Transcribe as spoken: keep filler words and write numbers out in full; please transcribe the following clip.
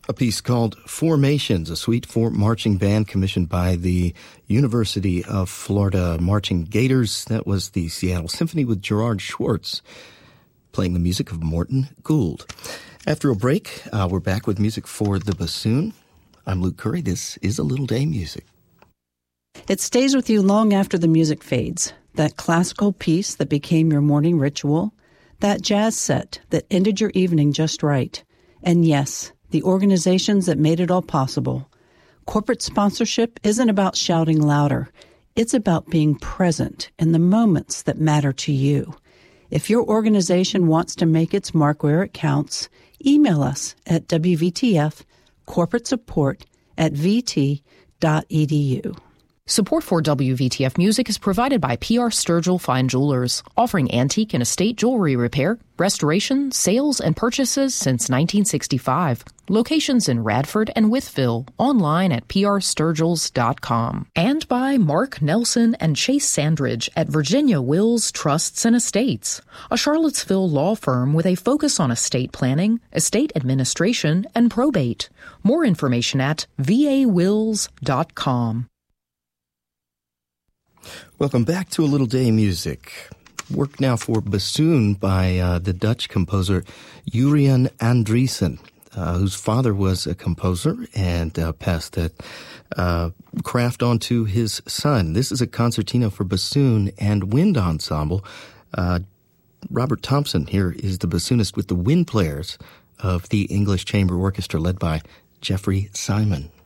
A piece called Formations, a suite for marching band commissioned by the University of Florida Marching Gators. That was the Seattle Symphony with Gerard Schwartz, playing the music of Morton Gould. After a break, uh, we're back with music for the bassoon. I'm Luke Curry. This is A Little Day Music. It stays with you long after the music fades. That classical piece that became your morning ritual. That jazz set that ended your evening just right. And yes, the organizations that made it all possible. Corporate sponsorship isn't about shouting louder. It's about being present in the moments that matter to you. If your organization wants to make its mark where it counts, email us at W V T F corporate support at v t dot e d u. Support for W V T F Music is provided by P R Sturgill Fine Jewelers, offering antique and estate jewelry repair, restoration, sales, and purchases since nineteen sixty-five. Locations in Radford and Wytheville, online at p r sturgills dot com. And by Mark Nelson and Chase Sandridge at Virginia Wills Trusts and Estates, a Charlottesville law firm with a focus on estate planning, estate administration, and probate. More information at v a wills dot com. Welcome back to A Little Day Music. Work now for bassoon by uh, the Dutch composer Jurian Andriessen, uh, whose father was a composer and uh, passed that uh, craft on to his son. This is a concertino for bassoon and wind ensemble. Uh, Robert Thompson here is the bassoonist with the wind players of the English Chamber Orchestra led by Jeffrey Simon.